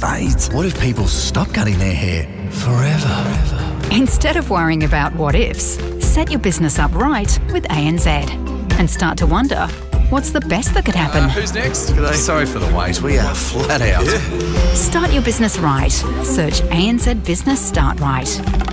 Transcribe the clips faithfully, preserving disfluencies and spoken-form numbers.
fades? What if people stop cutting their hair forever? Instead of worrying about what ifs, set your business up right with A N Z and start to wonder, what's the best that could happen? Uh, who's next? Sorry for the wait, we are flat out. Yeah. Start your business right. Search A N Z Business Start Right.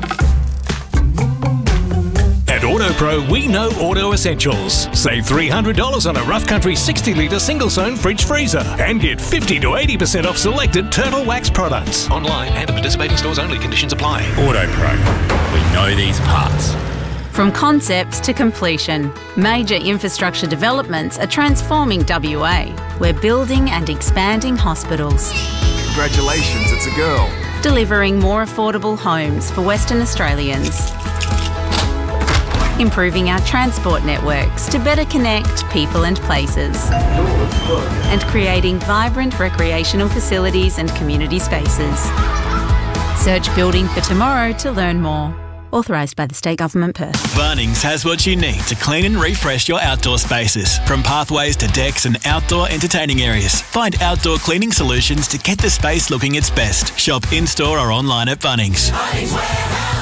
At AutoPro, we know auto essentials. Save three hundred dollars on a Rough Country sixty litre single-zone fridge freezer and get fifty to eighty percent off selected Turtle Wax products. Online and at participating stores only. Conditions apply. AutoPro. We know these parts. From concepts to completion, major infrastructure developments are transforming W A. We're building and expanding hospitals. Congratulations, it's a girl. Delivering more affordable homes for Western Australians. Improving our transport networks to better connect people and places. And creating vibrant recreational facilities and community spaces. Search Building for Tomorrow to learn more. Authorised by the State Government, Perth. Bunnings has what you need to clean and refresh your outdoor spaces. From pathways to decks and outdoor entertaining areas. Find outdoor cleaning solutions to get the space looking its best. Shop in-store or online at Bunnings. Bunnings Warehouse.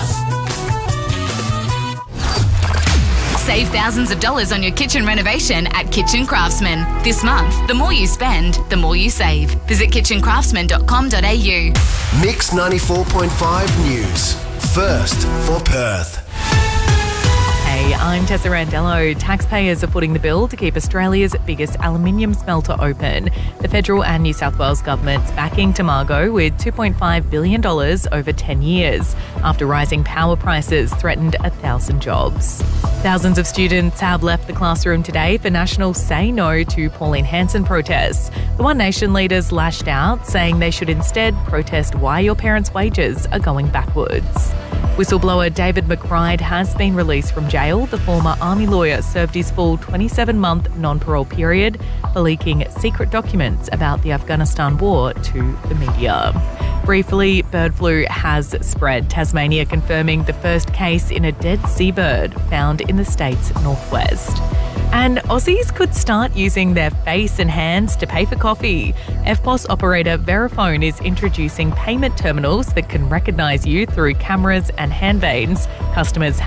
Save thousands of dollars on your kitchen renovation at Kitchen Craftsman. This month, the more you spend, the more you save. Visit kitchen craftsman dot com dot a u. Mix ninety-four point five News. First for Perth. Hey, I'm Tessa Randello. Taxpayers are footing the bill to keep Australia's biggest aluminium smelter open. The federal and New South Wales government's backing Tomago with two point five billion dollars over ten years after rising power prices threatened a thousand jobs. Thousands of students have left the classroom today for national Say No to Pauline Hanson protests. The One Nation leaders lashed out, saying they should instead protest why your parents' wages are going backwards. Whistleblower David McBride has been released from jail. The former Army lawyer served his full twenty-seven month non-parole period for leaking secret documents about the Afghanistan war to the media. Briefly, bird flu has spread. Tasmania confirming the first case in a dead seabird found in the state's northwest. And Aussies could start using their face and hands to pay for coffee. F P O S operator Verifone is introducing payment terminals that can recognise you through cameras and hand veins. Customers